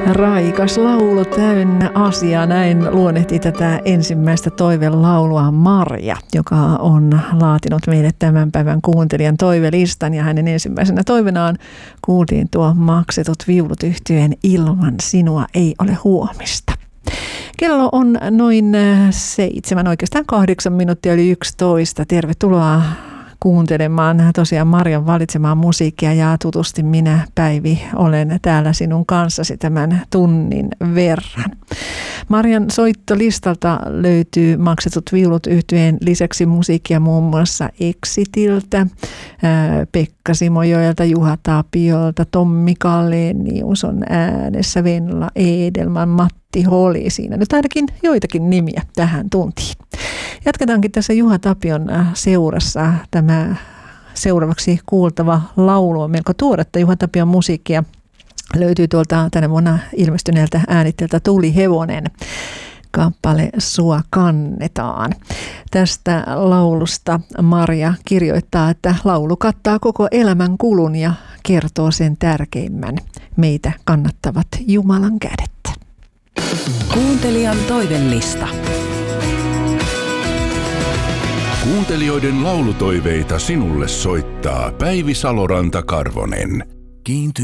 Raikas laulu täynnä asiaa, näin luonnehti tätä ensimmäistä toivelaulua Marja, joka on laatinut meille tämän päivän kuuntelijan toivelistan. Ja hänen ensimmäisenä toivenaan kuultiin tuo Maksetut viulut -yhtyeen Ilman sinua ei ole huomista. Kello on noin 7, oikeastaan 8 minuuttia yli 11. Tervetuloa kuuntelemaan tosiaan Marjan valitsemaa musiikkia, ja tutusti minä, Päivi, olen täällä sinun kanssasi tämän tunnin verran. Marjan soittolistalta löytyy Maksetut viulut -yhtyeen lisäksi musiikkia muun muassa Exitiltä, Pekka Simojoelta, Juha Tapiolta, Tommi Kalenius on äänessä, Venla Edelman, Matti Holi, siinä nyt ainakin joitakin nimiä tähän tuntiin. Jatketaankin tässä Juha Tapion seurassa. Tämä seuraavaksi kuultava laulu on melko tuoretta Juha Tapion musiikkia. Löytyy tuolta tänä vuonna ilmestyneeltä äänitteeltä Tuli hevonen. Kappale Sua kannetaan. Tästä laulusta Marja kirjoittaa, että laulu kattaa koko elämän kulun ja kertoo sen tärkeimmän. Meitä kannattavat Jumalan kädet. Kuuntelijan toivelista. Kuuntelijoiden laulutoiveita sinulle soittaa Päivi Saloranta-Karvonen. Kiintyy